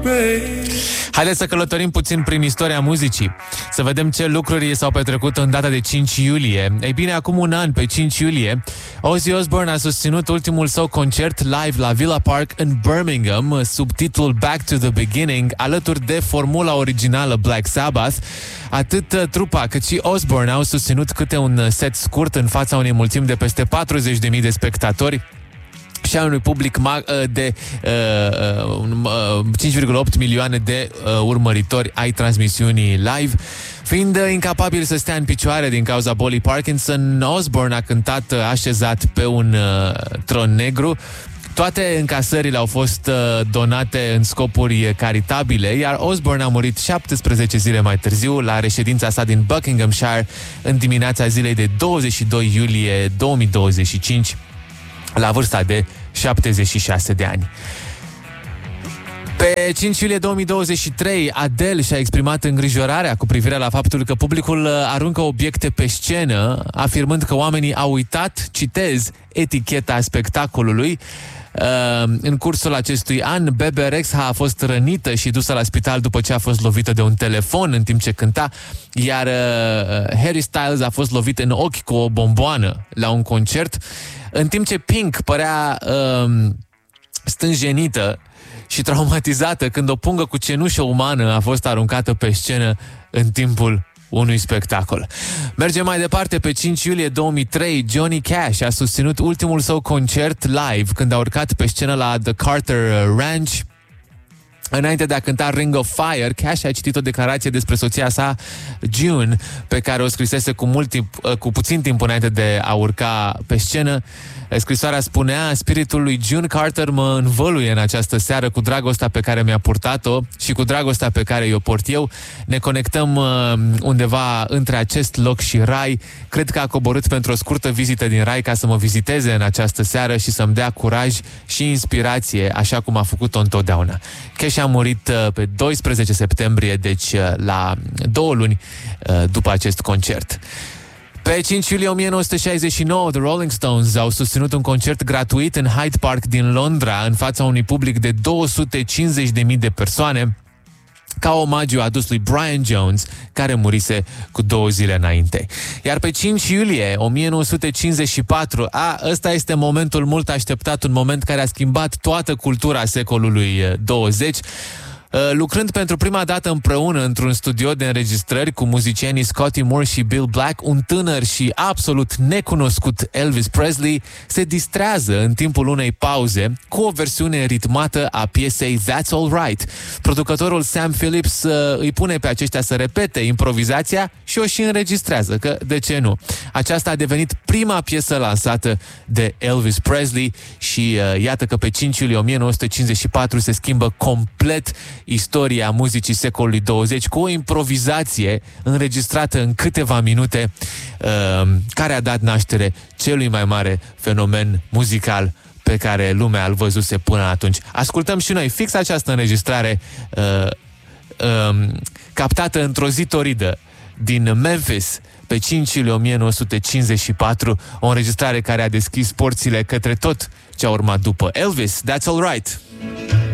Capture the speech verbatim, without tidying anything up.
Haideți să călătorim puțin prin istoria muzicii, să vedem ce lucruri s-au petrecut în data de cinci iulie. Ei bine, acum un an, pe cinci iulie, Ozzy Osbourne a susținut ultimul său concert live la Villa Park în Birmingham, sub titlul Back to the Beginning, alături de formula originală Black Sabbath. Atât trupa cât și Osbourne au susținut câte un set scurt în fața unei mulțimi de peste patruzeci de mii de spectatori și a unui public de uh, cinci virgulă opt milioane de uh, urmăritori ai transmisiunii live. Fiind incapabil să stea în picioare din cauza bolii Parkinson, Osbourne a cântat așezat pe un uh, tron negru. Toate încasările au fost uh, donate în scopuri caritabile, iar Osbourne a murit șaptesprezece zile mai târziu la reședința sa din Buckinghamshire în dimineața zilei de douăzeci și doi iulie două mii douăzeci și cinci, la vârsta de șaptezeci și șase de ani. Pe cinci iulie două mii douăzeci și trei, Adele și-a exprimat îngrijorarea cu privire la faptul că publicul aruncă obiecte pe scenă, afirmând că oamenii au uitat, citez, eticheta spectacolului. În cursul acestui an, Bebe Rexha a fost rănită și dusă la spital după ce a fost lovită de un telefon în timp ce cânta, iar Harry Styles a fost lovit în ochi cu o bomboană la un concert, în timp ce Pink părea um, stânjenită și traumatizată când o pungă cu cenușă umană a fost aruncată pe scenă în timpul unui spectacol. Mergem mai departe. Pe cinci iulie două mii trei, Johnny Cash a susținut ultimul său concert live când a urcat pe scenă la The Carter Ranch. Înainte de a cânta Ring of Fire, Cash a citit o declarație despre soția sa, June, pe care o scrisese cu, mult timp, cu puțin timp înainte de a urca pe scenă. Scrisoarea spunea: spiritul lui June Carter mă învăluie în această seară cu dragostea pe care mi-a purtat-o și cu dragostea pe care i-o port eu. Ne conectăm uh, undeva între acest loc și rai. Cred că a coborât pentru o scurtă vizită din rai ca să mă viziteze în această seară și să-mi dea curaj și inspirație, așa cum a făcut-o întotdeauna. Cash a murit uh, pe doisprezece septembrie, deci uh, la două luni uh, după acest concert. Pe cinci iulie o mie nouă sute șaizeci și nouă, The Rolling Stones au susținut un concert gratuit în Hyde Park din Londra, în fața unui public de două sute cincizeci de mii de persoane, ca omagiu adus lui Brian Jones, care murise cu două zile înainte. Iar pe cinci iulie o mie nouă sute cincizeci și patru, a, ăsta este momentul mult așteptat, un moment care a schimbat toată cultura secolului douăzeci, lucrând pentru prima dată împreună într-un studio de înregistrări cu muzicienii Scotty Moore și Bill Black, un tânăr și absolut necunoscut Elvis Presley se distrează în timpul unei pauze cu o versiune ritmată a piesei That's All Right. Producătorul Sam Phillips îi pune pe aceștia să repete improvizația și o și înregistrează, că de ce nu? Aceasta a devenit prima piesă lansată de Elvis Presley și uh, iată că pe cinci iulie o mie nouă sute cincizeci și patru se schimbă complet istoria muzicii secolului douăzeci cu o improvizație înregistrată în câteva minute, uh, care a dat naștere celui mai mare fenomen muzical pe care lumea îl văzuse până atunci. Ascultăm și noi fix această înregistrare uh, uh, captată într-o zi toridă din Memphis pe cinci iulie o mie nouă sute cincizeci și patru, o înregistrare care a deschis porțile către tot ce a urmat după. Elvis, That's All Right.